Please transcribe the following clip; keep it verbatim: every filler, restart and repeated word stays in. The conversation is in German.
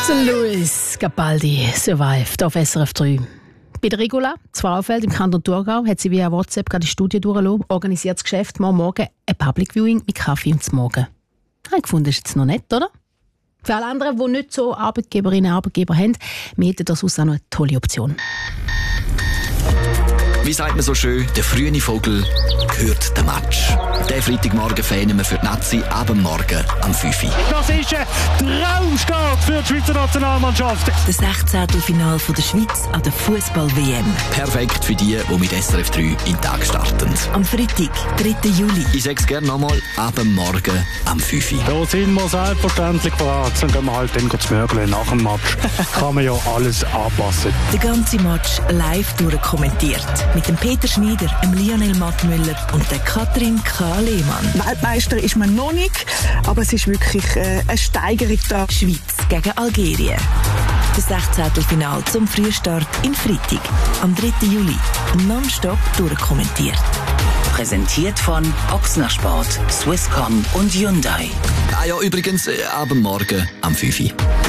Luis Capaldi survived auf S R F drei. Bei der Regula, Frauenfeld im Kanton Thurgau, hat sie via WhatsApp gerade die Studie durchgelassen, organisiert das Geschäft, morgen Morgen ein Public Viewing mit Kaffee und Morgen. Ich habe gefunden, das ist jetzt noch nett, oder? Für alle anderen, die nicht so Arbeitgeberinnen und Arbeitgeber haben, wir hätten das auch noch eine tolle Option. Wie sagt man so schön, der frühe Vogel hört den Match. Den Freitagmorgen fähnen wir für die Nazi ab morgen am fünf Uhr. Das ist ein Traumstart für die Schweizer Nationalmannschaft. Das Sechzehntelfinale der Schweiz an der Fußball-W M. Perfekt für die, die mit S R F drei in den Tag starten. Am Freitag, dritten Juli. Ich sage es gerne nochmal, ab morgen am fünf Uhr. Da sind wir selbstverständlich bereit. Dann gehen wir halt dann zu Mörgeln nach dem Match. Kann man ja alles anpassen. Der ganze Match live durchkommentiert. Mit dem Peter Schneider, dem Lionel Mattmüller und der Katrin K. Lehmann. Weltmeister ist man noch nicht, aber es ist wirklich äh, eine Steigerung da. Schweiz gegen Algerien. Das Sechzehntelfinale zum Frühstart in Freitag, am dritten Juli. Nonstop durchkommentiert. Präsentiert von Ochsner Sport, Swisscom und Hyundai. Ah ja, übrigens, äh, ab morgen am fünf Uhr.